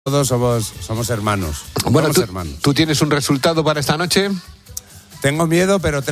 Todos somos hermanos. Bueno, somos hermanos. ¿Tú tienes un resultado para esta noche? Tengo miedo, pero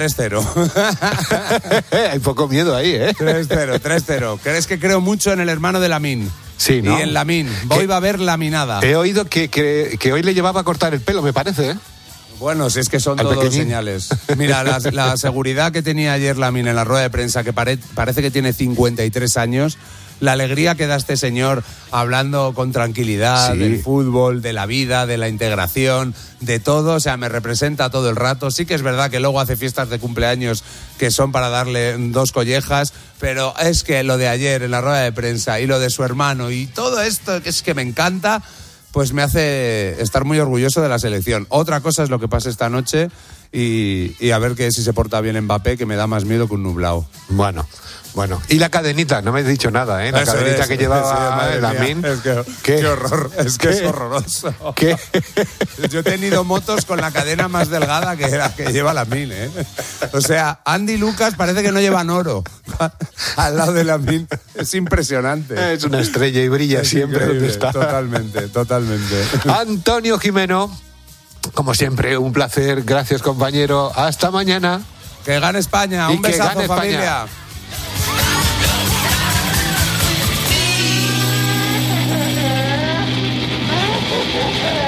3-0. Hay poco miedo ahí, ¿eh? 3-0. ¿Crees que creo mucho en el hermano de Lamine? Sí, ¿no? Y en Lamine. Hoy va a haber laminada. He oído que hoy le llevaba a cortar el pelo, me parece, ¿eh? Bueno, si es que son todos señales. Mira, la seguridad que tenía ayer Lamine en la rueda de prensa, que parece que tiene 53 años... La alegría que da este señor hablando con tranquilidad del fútbol, de la vida, de la integración, de todo, o sea, me representa todo el rato. Sí que es verdad que luego hace fiestas de cumpleaños que son para darle 2 collejas, pero es que lo de ayer en la rueda de prensa y lo de su hermano y todo esto que es que me encanta, pues me hace estar muy orgulloso de la selección. Otra cosa es lo que pasa esta noche y a ver que si se porta bien Mbappé, que me da más miedo que un nublado. Bueno, y la cadenita, no me has dicho nada, ¿eh? La cadenita que llevaba Lamine. Qué horror, es que es horroroso. ¿Qué? Yo he tenido motos con la cadena más delgada que la que lleva Lamine, ¿eh? O sea, Andy Lucas parece que no llevan oro al lado de Lamine. Es impresionante. Es una estrella y brilla siempre donde está. Totalmente. Antonio Jimeno, como siempre, un placer. Gracias, compañero. Hasta mañana. Que gane España. Un besazo, familia.